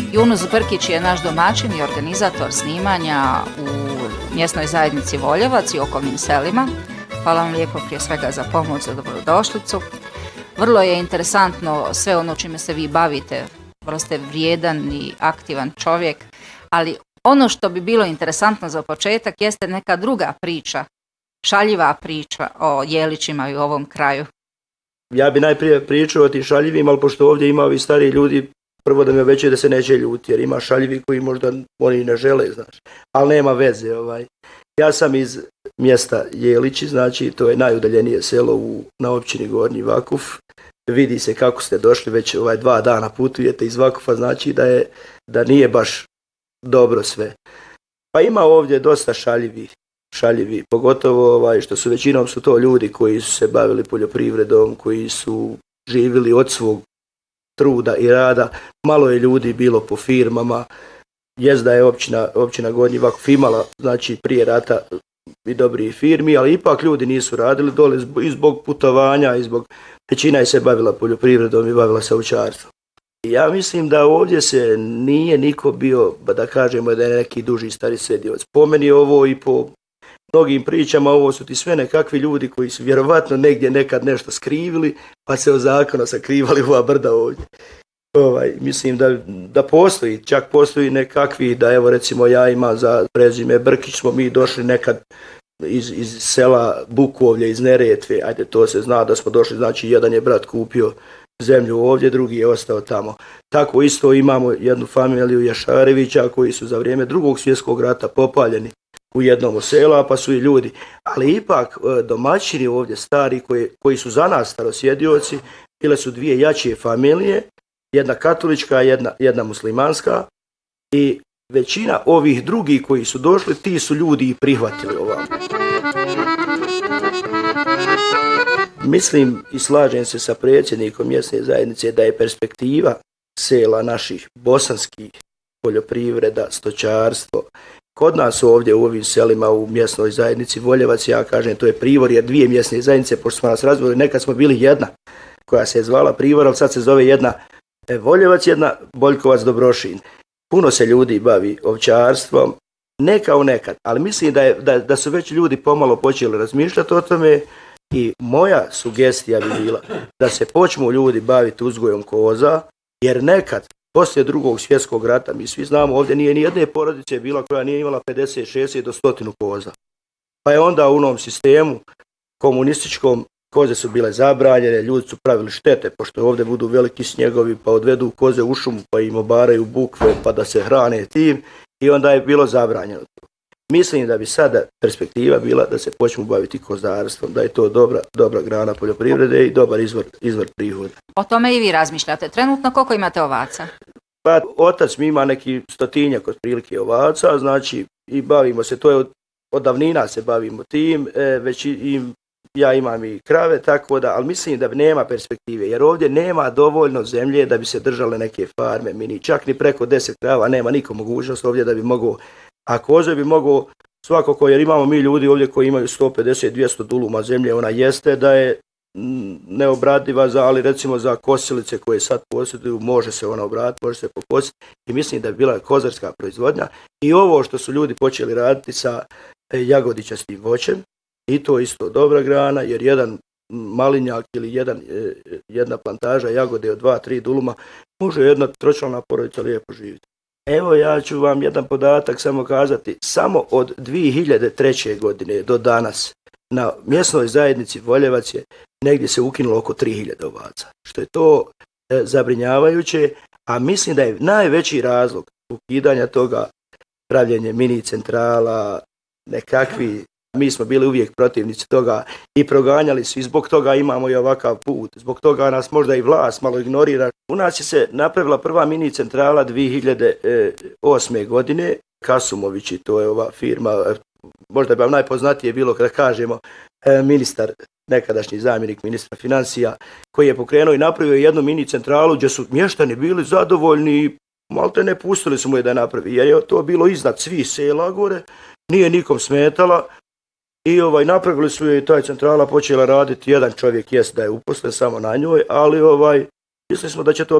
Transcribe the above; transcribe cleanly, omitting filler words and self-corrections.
Yunus Brkić je naš domaćin i organizator snimanja u mjesnoj zajednici Voljevac i okolnim selima. Hvala vam lijepo prije svega za pomoć, za dobrodošlicu. Vrlo je interesantno sve ono čime se vi bavite. Vrlo ste vrijedan i aktivan čovjek, ali ono što bi bilo interesantno za početak jeste neka druga priča, šaljiva priča o Jelićima i u ovom kraju. Ja bi najprije pričao o tim šaljivim, ali pošto ovdje ima ovi stari ljudi, prvo da mi obećaju da se neće ljuti, jer ima šaljivi koji možda oni ne žele, znaš, ali nema veze. Ja sam iz mjesta Jelići, znači to je najudaljenije selo na općini Gornji Vakuf. Vidi se kako ste došli, već 2 dana putujete iz Vakufa, znači da nije baš dobro sve. Pa ima ovdje dosta šaljivi, pogotovo što su većinom su to ljudi koji su se bavili poljoprivredom, koji su živjeli od svog truda i rada. Malo je ljudi bilo po firmama. Jezda je općina Gornji Vakuf imala, znači prije rata i dobrih firmi, ali ipak ljudi nisu radili dole i zbog putovanja, i zbog većina je se bavila poljoprivredom i bavila se ovčarstvom. Ja mislim da ovdje se nije niko bio, da kažemo da je neki duži stari srediovac. Po meni ovo i po mnogim pričama, ovo su ti sve nekakvi ljudi koji su vjerovatno negdje nekad nešto skrivili, pa se od zakona sakrivali ova brda ovdje. Mislim da postoji, čak postoji nekakvi, da evo recimo ja imam za prezime Brkić, smo mi došli nekad iz sela Bukovlje, iz Neretve, ajde to se zna da smo došli, znači jedan je brat kupio zemlju ovdje, drugi je ostao tamo. Tako isto imamo jednu familiju Jašarevića koji su za vrijeme Drugog svjetskog rata popaljeni u jednom od sela, pa su i ljudi. Ali ipak domaćini ovdje stari koji su za nas starosjedioci, bile su 2 jače familije, jedna katolička, jedna muslimanska, i većina ovih drugih koji su došli, ti su ljudi i prihvatili ovamo. Mislim i slažem se sa predsjednikom mjesne zajednice da je perspektiva sela naših bosanskih, poljoprivreda, stočarstvo. Kod nas ovdje u ovim selima u mjesnoj zajednici Voljevac, ja kažem, to je Privor, jer 2 mjesne zajednice, pošto smo nas razvili, nekad smo bili jedna koja se je zvala Privor, ali sad se zove jedna Voljevac, jedna Boljkovac Dobrošin. Puno se ljudi bavi ovčarstvom, ne kao nekad, ali mislim da su već ljudi pomalo počeli razmišljati o tome i moja sugestija bi bila da se počnu ljudi baviti uzgojom koza, jer nekad, poslije Drugog svjetskog rata, mi svi znamo, ovdje nije ni jedne porodice bila koja nije imala 50, 60 do 100 koza. Pa je onda u onom sistemu komunističkom koze su bile zabranjene, ljudi su pravili štete, pošto ovdje budu veliki snjegovi, pa odvedu koze u šumu, pa im obaraju bukve, pa da se hrane tim, i onda je bilo zabranjeno. Mislim da bi sada perspektiva bila da se počnu baviti kozarstvom, da je to dobra grana poljoprivrede i dobar izvor prihoda. O tome i vi razmišljate. Trenutno koliko imate ovaca? Pa otac mi ima neki 100-tinjak otprilike ovaca, znači i bavimo se, to je od davnina se bavimo tim, već ja imam i krave, tako da, ali mislim da nema perspektive, jer ovdje nema dovoljno zemlje da bi se držale neke farme mini, čak ni preko 10 krava nema niko mogućnost ovdje da bi mogao, a koze bi mogao svakako, jer imamo mi ljudi ovdje koji imaju 150-200 duluma zemlje, ona jeste da je neobradiva, ali recimo za kosilice koje sad posjeduju, može se ona obraditi, može se pokositi, i mislim da bi bila kozarska proizvodnja i ovo što su ljudi počeli raditi sa jagodičastim voćem, i to isto dobra grana, jer jedan malinjak ili jedna plantaža jagode od 2-3 duluma može jedna tročlana porodica lijepo živjeti. Evo ja ću vam jedan podatak samo kazati, samo od 2003. godine do danas na mjesnoj zajednici Voljevac je negdje se ukinulo oko 3000 ovaca, što je to zabrinjavajuće, a mislim da je najveći razlog ukidanja toga pravljenje mini centrala, nekakvi. Mi smo bili uvijek protivnici toga i proganjali su, i zbog toga imamo i ovakav put. Zbog toga nas možda i vlast malo ignorira. U nas je se napravila prva mini centrala 2008. godine. Kasumović, to je ova firma, možda bi vam najpoznatije bilo kada kažemo ministar, nekadašnji zamjenik ministra financija, koji je pokrenuo i napravio jednu mini centralu gdje su mještani bili zadovoljni, malte ne pustili su mu je da napravi, jer je to bilo iznad svih sela gore, nije nikom smetala. I napravili su je i taj centrala počela raditi, jedan čovjek jest da je uposlen samo na njoj, ali mislili smo da će to